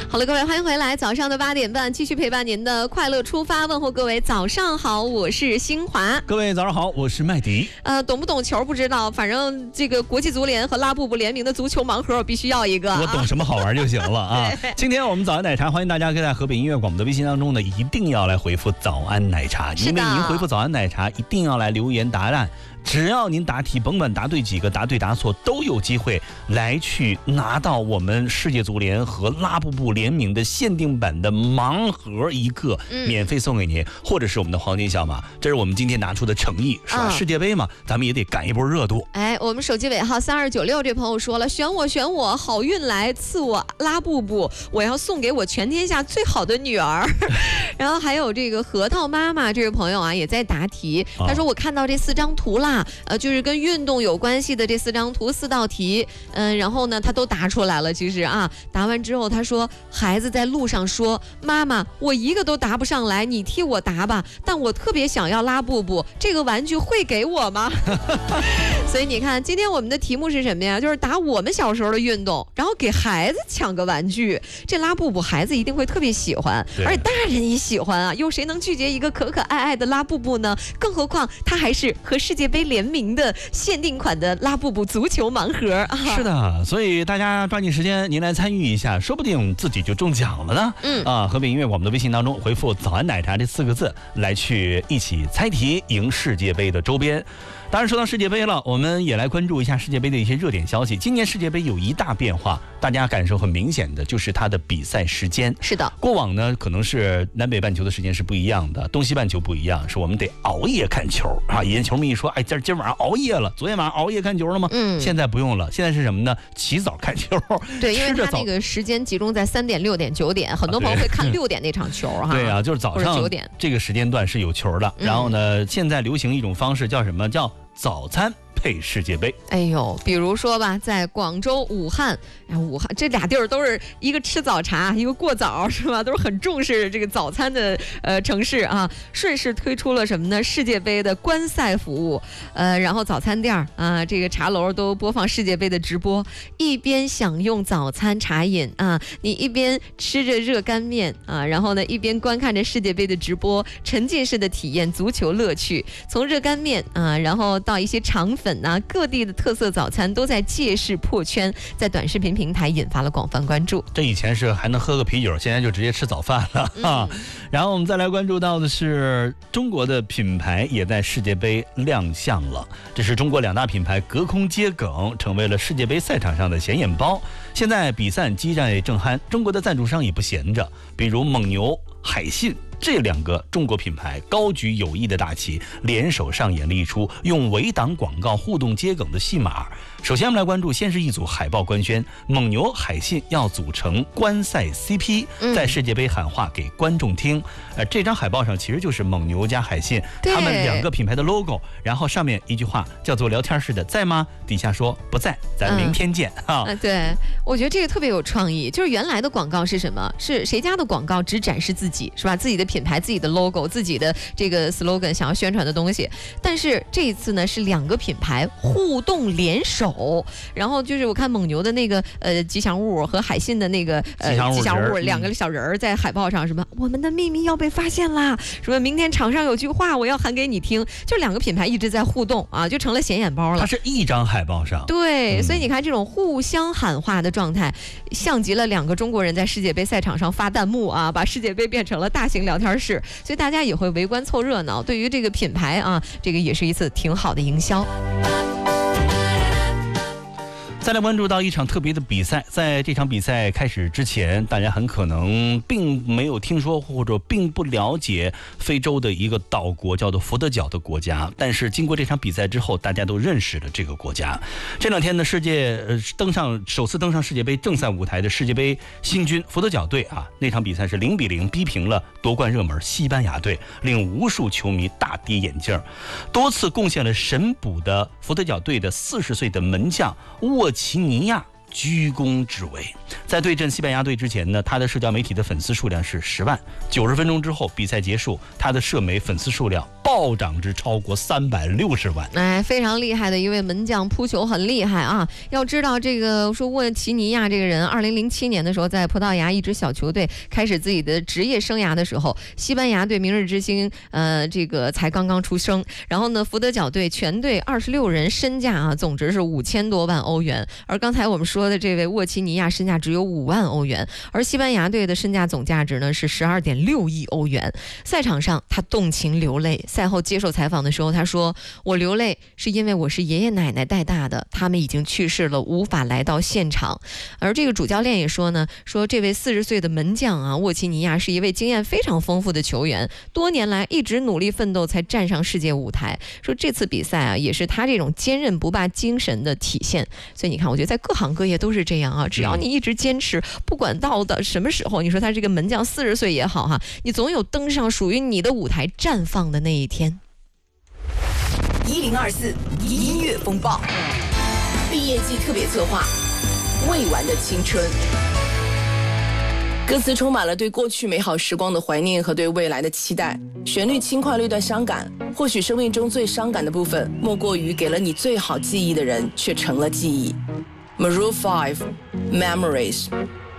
好了，各位，欢迎回来，早上的8点半，继续陪伴您的快乐出发，问候各位早上好，我是新华。 各位早上好，我是麦迪。 懂不懂球不知道，反正这个国际足联和拉布布联名的足球盲盒我必须要一个。 我懂什么好玩就行了啊。今天我们早安奶茶，欢迎大家在河北音乐广播的微信当中呢，一定要来回复早安奶茶，因为您回复早安奶茶一定要来留言答案。只要您答题，甭管答对几个，答对答错都有机会来去拿到我们世界足联和拉布布联名的限定版的盲盒一个，免费送给您，或者是我们的黄金小马，这是我们今天拿出的诚意，是吧？世界杯嘛，咱们也得赶一波热度。 哎，我们手机尾号3296这朋友说了，选我，好运来赐我拉布布，我要送给我全天下最好的女儿。然后还有这个核桃妈妈这位朋友啊，也在答题，他说我看到这4张图啦。就是跟运动有关系的这4张图4道题，然后呢他都答出来了。其实啊，答完之后他说孩子在路上说，妈妈我一个都答不上来，你替我答吧，但我特别想要拉布布，这个玩具会给我吗？所以你看今天我们的题目是什么呀？就是答我们小时候的运动，然后给孩子抢个玩具。这拉布布孩子一定会特别喜欢，而且大人也喜欢啊，有谁能拒绝一个可可爱爱的拉布布呢？更何况它还是和世界杯联名的限定款的拉布布足球盲盒啊！ 是的，所以大家抓紧时间，您来参与一下，说不定自己就中奖了呢。河北音乐广播的微信当中回复"早安奶茶"这4个字，来去一起猜题，赢世界杯的周边。当然说到世界杯了，我们也来关注一下世界杯的一些热点消息。今年世界杯有一大变化，大家感受很明显的就是它的比赛时间。 是的， 过往呢可能是南北半球的时间是不一样的，东西半球不一样，是我们得熬夜看球啊。以前球迷一说，哎，今晚上熬夜了，昨天晚上熬夜看球了吗？现在不用了，现在是什么呢？起早看球。 对，因为它那个时间集中在3点、6点、9点，很多朋友会看6点那场球哈。 对啊，就是早上9点这个时间段是有球的。然后呢，现在流行一种方式叫什么？叫早餐配世界杯。 哎呦，比如说吧，在广州、武汉这俩地儿都是一个吃早茶，一个过早，是吧？都是很重视这个早餐的城市啊。顺势推出了什么呢？世界杯的观赛服务，然后早餐店啊，这个茶楼都播放世界杯的直播，一边享用早餐茶饮啊，你一边吃着热干面啊，然后呢一边观看着世界杯的直播，沉浸式的体验足球乐趣。从热干面啊，然后到一些肠粉。各地的特色早餐都在借势破圈，在短视频平台引发了广泛关注。 这以前是还能喝个啤酒，现在就直接吃早饭了然后我们再来关注到的是中国的品牌也在世界杯亮相了，这是中国2大品牌隔空接梗，成为了世界杯赛场上的显眼包。现在比赛激战正酣，中国的赞助商也不闲着，比如蒙牛、海信这2个中国品牌高举友谊的大旗，联手上演了一出用围挡广告互动接梗的戏码。首先我们来关注，先是一组海报官宣，蒙牛、海信要组成观赛 CP， 在世界杯喊话给观众听。这张海报上其实就是蒙牛加海信他们2个品牌的 logo， 然后上面一句话叫做聊天似的，在吗？底下说不在，咱明天见对，我觉得这个特别有创意。就是原来的广告是什么？是谁家的广告只展示自己，是吧？自己的品牌、自己的 logo、自己的这个 slogan 想要宣传的东西。但是这一次呢，是2个品牌互动联手，然后就是我看蒙牛的那个吉祥物和海信的那个吉祥物2个小人在海报上，什么我们的秘密要被发现啦，什么明天场上有句话我要喊给你听，就2个品牌一直在互动啊，就成了显眼包了。 它是一张海报上， 对，所以你看这种互相喊话的状态，像极了2个中国人在世界杯赛场上发弹幕啊，把世界杯变成了大型聊天室，所以大家也会围观凑热闹。对于这个品牌啊，这个也是一次挺好的营销。 再来关注到一场特别的比赛，在这场比赛开始之前，大家很可能并没有听说或者并不了解非洲的一个岛国叫做佛得角的国家，但是经过这场比赛之后，大家都认识了这个国家。这2天呢，首次登上世界杯正赛舞台的世界杯新军佛得角队啊，那场比赛是0-0逼平了夺冠热门西班牙队，令无数球迷大跌眼镜。多次贡献了神补的佛得角队的40岁的门将沃奇尼亚居功至伟。在对阵西班牙队之前呢，他的社交媒体的粉丝数量是10万。90分钟之后，比赛结束，他的社媒粉丝数量暴暴涨至超过360万。 哎，非常厉害的一位门将，扑球很厉害啊！要知道，这个说沃齐尼亚这个人，2007年的时候在葡萄牙一支小球队开始自己的职业生涯的时候，西班牙队明日之星，这个才刚刚出生。然后呢，福德角队全队26人，身价啊总值是5000多万欧元。而刚才我们说的这位沃齐尼亚身价只有5万欧元，而西班牙队的身价总价值呢是12.6亿欧元。赛场上他动情流泪，赛后接受采访的时候他说：“我流泪是因为我是爷爷奶奶带大的，他们已经去世了，无法来到现场。”而这个主教练也说呢，说这位40岁的门将啊，沃齐尼亚是一位经验非常丰富的球员，多年来一直努力奋斗才站上世界舞台。说这次比赛啊，也是他这种坚韧不拔精神的体现。所以你看，我觉得在各行各业都是这样啊，只要你一直坚持，不管到的什么时候，你说他这个门将40岁也好哈，你总有登上属于你的舞台绽放的那一天。 1024音乐风暴毕业季特别策划，未完的青春。歌词充满了对过去美好时光的怀念和对未来的期待，旋律轻快略带伤感。或许生命中最伤感的部分，莫过于给了你最好记忆的人却成了记忆。Maroon 5 Memories